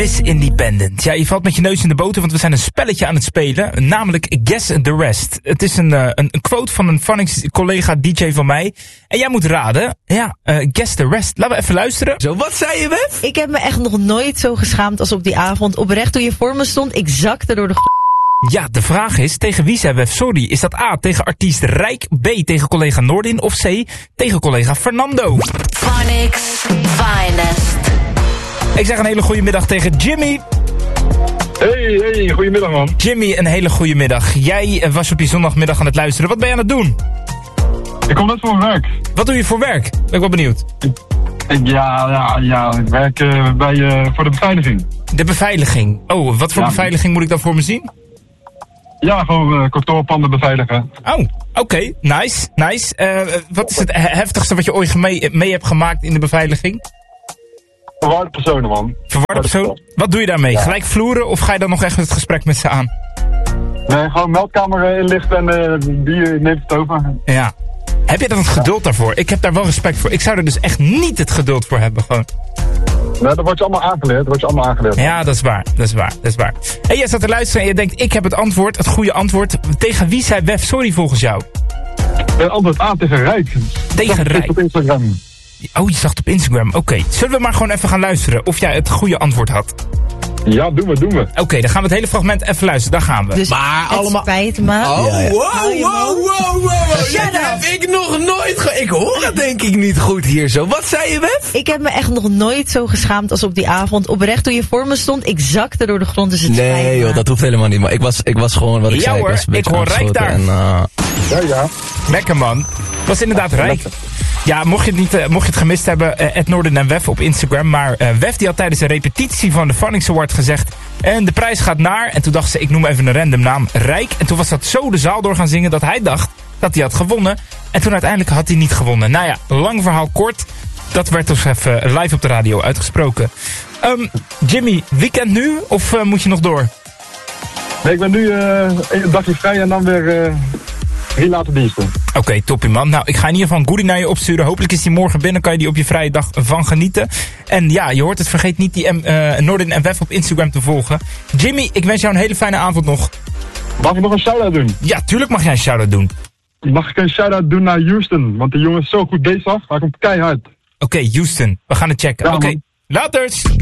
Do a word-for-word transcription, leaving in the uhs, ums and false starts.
Miss Independent. Ja, je valt met je neus in de boter, want we zijn een spelletje aan het spelen. Namelijk Guess the Rest. Het is een, uh, een, een quote van een Phonics collega D J van mij. En jij moet raden. Ja, uh, Guess the Rest. Laten we even luisteren. Zo, wat zei je, Wef? Ik heb me echt nog nooit zo geschaamd als op die avond. Oprecht, toen je voor me stond, ik zakte door de... Ja, de vraag is, tegen wie zei Wef sorry? Is dat A, tegen artiest Rijk, B, tegen collega Noordin of C, tegen collega Fernando? Phonics Finest. Ik zeg een hele goede middag tegen Jimmy. Hey, hey, goedemiddag man. Jimmy, een hele goede middag. Jij was op je zondagmiddag aan het luisteren. Wat ben je aan het doen? Ik kom net voor mijn werk. Wat doe je voor werk? Ben ik wel benieuwd. Ik, ik, ja, ja, ja, ik werk uh, bij, uh, voor de beveiliging. De beveiliging. Oh, wat voor ja. beveiliging moet ik dan voor me zien? Ja, gewoon uh, kantoorpanden beveiligen. Oh, oké. Okay. Nice, nice. Uh, wat is het heftigste wat je ooit mee, mee hebt gemaakt in de beveiliging? Verwarde personen, man. Verwarde personen? Wat doe je daarmee? Ja. Gelijk vloeren of ga je dan nog echt het gesprek met ze aan? Nee, gewoon meldkamer inlichten en uh, die neemt het over. Ja. Heb je dan het geduld ja. daarvoor? Ik heb daar wel respect voor. Ik zou er dus echt niet het geduld voor hebben, gewoon. Nee, dat wordt je allemaal aangeleerd. Dat wordt je allemaal aangeleerd. Ja, dat is waar. Dat is waar. Dat is waar. En jij staat te luisteren en je denkt, ik heb het antwoord, het goede antwoord. Tegen wie zei Wef sorry volgens jou? Het antwoord A tegen Rijk. Tegen Rijk. Op Instagram. Oh, je zag het op Instagram. Oké. Okay. Zullen we maar gewoon even gaan luisteren of jij het goede antwoord had? Ja, doen we, doen we. Oké, okay, dan gaan we het hele fragment even luisteren. Daar gaan we. Dus maar het allemaal... spijt me. Oh, ja, ja. wow, wow, wow, wow. Ja, dat heb ik nog nooit ge... Ik hoor het denk ik niet goed hier zo. Wat zei je, Wef? Ik heb me echt nog nooit zo geschaamd als op die avond. Oprecht, toen je voor me stond, ik zakte door de grond. Dus het nee joh, dat hoeft helemaal niet. Maar ik was, ik was gewoon, wat ik ja, zei, hoor, ik was een ik hoor Rijk daar. En, uh... Ja, ja. Lekker man. Dat was inderdaad Rijk. Ja, mocht je het, niet, uh, mocht je het gemist hebben, uh, Ed Noorden en Wef op Instagram. Maar uh, Wef die had tijdens een repetitie van de Phonics Award gezegd... En de prijs gaat naar, en toen dacht ze, ik noem even een random naam, Rijk. En toen was dat zo de zaal door gaan zingen dat hij dacht dat hij had gewonnen. En toen uiteindelijk had hij niet gewonnen. Nou ja, lang verhaal kort. Dat werd dus even live op de radio uitgesproken. Um, Jimmy, weekend nu of uh, moet je nog door? Nee, ik ben nu uh, een dagje vrij en dan weer... Uh... Drie later diensten. Oké, okay, toppie man. Nou, ik ga in ieder geval een goodie naar je opsturen. Hopelijk is die morgen binnen. Kan je die op je vrije dag van genieten. En ja, je hoort het. Vergeet niet die uh, Noordin en Wef op Instagram te volgen. Jimmy, ik wens jou een hele fijne avond nog. Mag ik nog een shout-out doen? Ja, tuurlijk mag jij een shout-out doen. Mag ik een shout-out doen naar Houston? Want die jongen is zo goed bezig. Hij komt keihard. Oké, okay, Houston. We gaan het checken. Ja, Oké, okay. Laters!